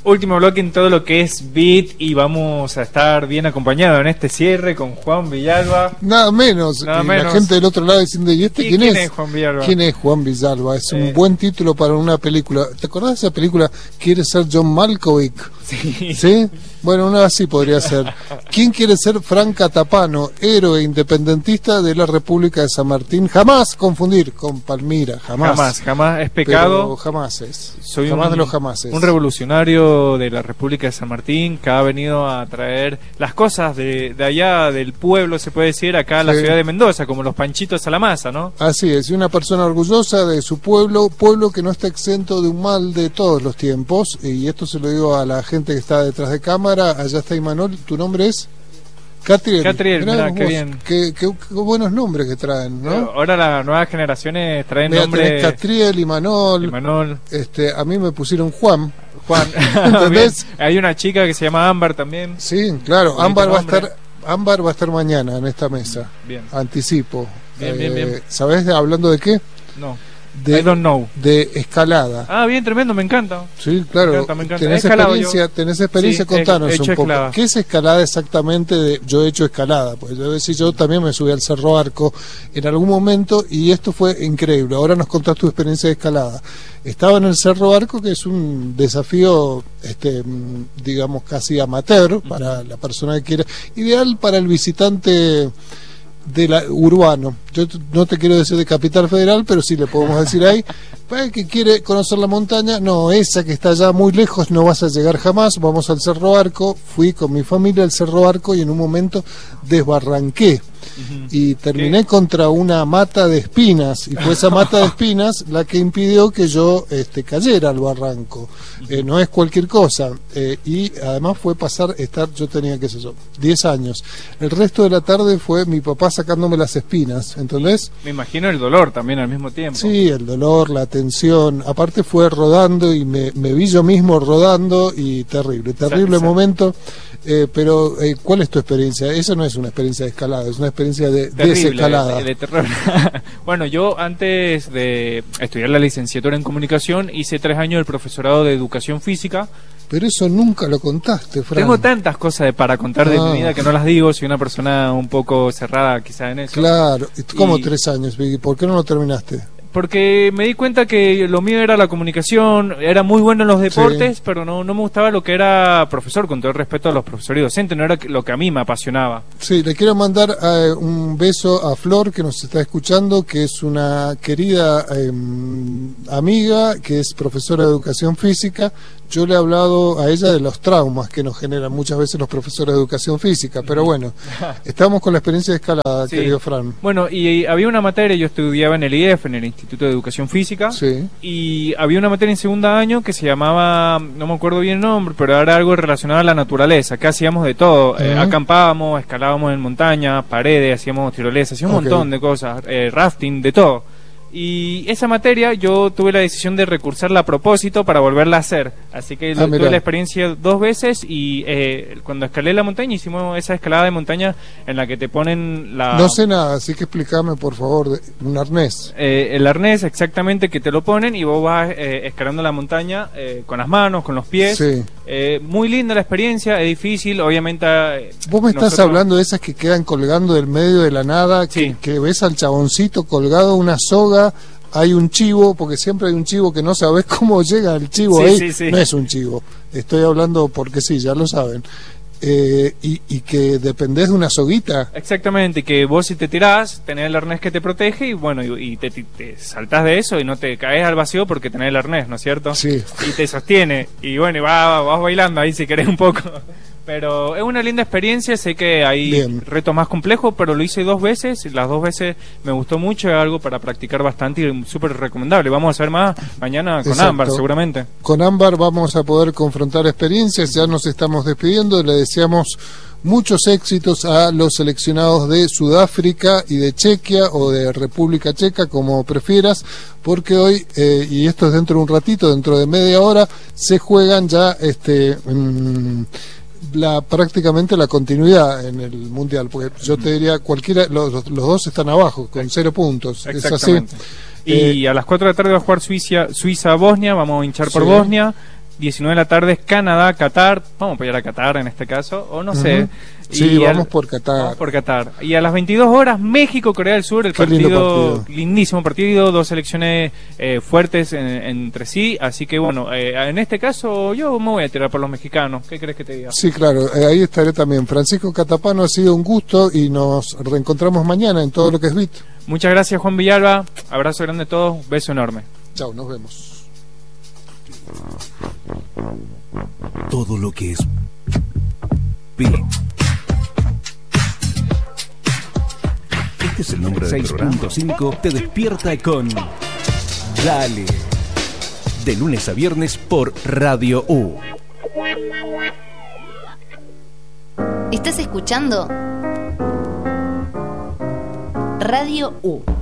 último bloque en todo lo que es beat y vamos a estar bien acompañados en este cierre con Juan Villalba. Nada menos. La gente del otro lado diciendo, ¿y este quién es? Juan Villalba? ¿Quién es Juan Villalba? Es un buen título para una película. ¿Te acordás de esa película? ¿Quiere ser John Malkovich? Sí. ¿Sí? Bueno, una así podría ser. ¿Quién quiere ser Frank Catapano, héroe independentista de la República de San Martín? Jamás confundir con Palmira, jamás. Jamás es pecado. Pero jamás es. Soy jamás de los jamases. Un revolucionario de la República de San Martín que ha venido a traer las cosas de allá del pueblo, se puede decir, acá a la ciudad de Mendoza, como los panchitos a la masa, ¿no? Así es, y una persona orgullosa de su pueblo que no está exento de un mal de todos los tiempos, y esto se lo digo a la gente que está detrás de cámara. Allá está Imanol, ¿tu nombre es? Catriel, mirá, qué bien. Qué buenos nombres que traen, ¿no? Ahora las nuevas generaciones traen nombres. Catriel, Imanol. A mí me pusieron Juan. ¿Entendés? Hay una chica que se llama Ámbar también. Sí, claro, Ámbar va a estar mañana en esta mesa. Bien. Anticipo. Bien. ¿Sabés hablando de qué? No. I don't know. De escalada. Ah, bien, tremendo, me encanta. Sí, claro. Me encanta. ¿Tenés experiencia? Sí, contanos un poco. Escalada. ¿Qué es escalada exactamente? Yo he hecho escalada, pues yo también me subí al Cerro Arco en algún momento y esto fue increíble. Ahora nos contás tu experiencia de escalada. Estaba en el Cerro Arco, que es un desafío, digamos, casi amateur para la persona que quiera, ideal para el visitante urbano. Yo no te quiero decir de Capital Federal, pero sí le podemos decir ahí, para el que quiere conocer la montaña, no, esa que está allá muy lejos, no vas a llegar jamás. Vamos al Cerro Arco. Fui con mi familia al Cerro Arco y en un momento desbarranqué y terminé contra una mata de espinas, y fue esa mata de espinas la que impidió que yo cayera al barranco. No es cualquier cosa, y además fue yo tenía, qué sé yo, 10 años. El resto de la tarde fue mi papá sacándome las espinas, ¿entendés? Me imagino el dolor también al mismo tiempo. Sí, el dolor, la tensión, aparte fue rodando y me vi yo mismo rodando, y terrible momento. Pero ¿cuál es tu experiencia? Esa no es una experiencia de escalada, es una experiencia de desescalada. De terror. Bueno, yo antes de estudiar la licenciatura en comunicación hice 3 años el profesorado de educación física. Pero eso nunca lo contaste, Fran. Tengo tantas cosas para contar de mi vida que no las digo, soy una persona un poco cerrada quizá en eso. Claro, ¿cómo 3 años, Vicky? ¿Por qué no lo terminaste? Porque me di cuenta que lo mío era la comunicación, era muy bueno en los deportes, pero no me gustaba lo que era profesor, con todo el respeto a los profesores y docentes, no era lo que a mí me apasionaba. Sí, le quiero mandar un beso a Flor, que nos está escuchando, que es una querida amiga, que es profesora de educación física. Yo le he hablado a ella de los traumas que nos generan muchas veces los profesores de educación física, pero bueno, estamos con la experiencia de escalada, querido Fran. Bueno, y había una materia, yo estudiaba en el IEF, en el Instituto de Educación Física, y había una materia en segundo año que se llamaba, no me acuerdo bien el nombre, pero era algo relacionado a la naturaleza, que hacíamos de todo, acampábamos, escalábamos en montaña, paredes, hacíamos tirolesa, hacíamos un montón de cosas, rafting, de todo. Y esa materia yo tuve la decisión de recursarla a propósito para volverla a hacer. Así que tuve la experiencia 2 veces y cuando escalé la montaña hicimos esa escalada de montaña en la que te ponen la... No sé nada, así que explícame por favor, un arnés. El arnés exactamente que te lo ponen y vos vas escalando la montaña con las manos, con los pies. Sí. Muy linda la experiencia, es difícil, obviamente... Vos me estás hablando de esas que quedan colgando del medio de la nada, que ves al chaboncito colgado una soga. Hay un chivo, porque siempre hay un chivo que no sabes cómo llega el chivo ahí. No es un chivo, estoy hablando porque sí, ya lo saben. Y que dependés de una soguita. Exactamente, que vos si te tirás tenés el arnés que te protege y bueno, y te saltás de eso y no te caes al vacío porque tenés el arnés, ¿no es cierto? Sí. Y te sostiene y bueno, y vas bailando ahí si querés un poco. Pero es una linda experiencia, sé que hay retos más complejos, pero lo hice 2 veces, las 2 veces me gustó mucho, es algo para practicar bastante y súper recomendable. Vamos a hacer más mañana con Ámbar, seguramente. Con Ámbar vamos a poder confrontar experiencias, ya nos estamos despidiendo, le deseamos muchos éxitos a los seleccionados de Sudáfrica y de Chequia o de República Checa, como prefieras, porque hoy, y esto es dentro de un ratito, dentro de media hora, se juegan ya prácticamente la continuidad en el mundial, porque yo te diría los 2 están abajo con 0 puntos. Es así. Y a las 4 de la tarde va a jugar Suiza-Bosnia, vamos a hinchar por Bosnia. 19 de la tarde es Canadá, Qatar. Vamos a apoyar a Qatar en este caso, o no sé. Sí, vamos por Qatar. Vamos por Qatar. Y a las 22 horas, México, Corea del Sur, el partido, lindísimo partido, dos selecciones fuertes entre sí. Así que bueno, en este caso yo me voy a tirar por los mexicanos. ¿Qué crees que te diga? Sí, claro, ahí estaré también. Francisco Catapano, ha sido un gusto y nos reencontramos mañana en todo lo que es BIT. Muchas gracias, Juan Villalba. Abrazo grande a todos, beso enorme. Chao, nos vemos. Todo lo que es BIT. Este es el nombre del programa. 6.5 te despierta con Dale. De lunes a viernes por Radio U. ¿Estás escuchando? Radio U.